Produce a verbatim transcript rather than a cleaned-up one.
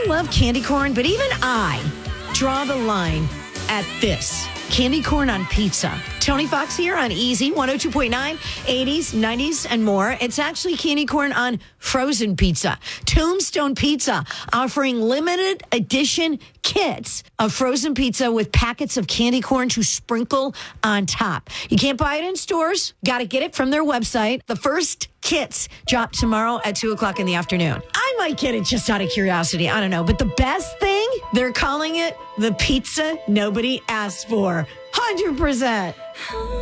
love candy corn, but even I draw the line at this. Candy corn on pizza. Tony Fox here on Easy, one oh two point nine, eighties, nineties, and more. It's actually candy corn on frozen pizza. Tombstone Pizza offering limited edition kits of frozen pizza with packets of candy corn to sprinkle on top. You can't buy it in stores. Got to get it from their website. The first kits drop tomorrow at two o'clock in the afternoon. I might get it just out of curiosity. I don't know. But the best thing, they're calling it the pizza nobody asked for. one hundred percent.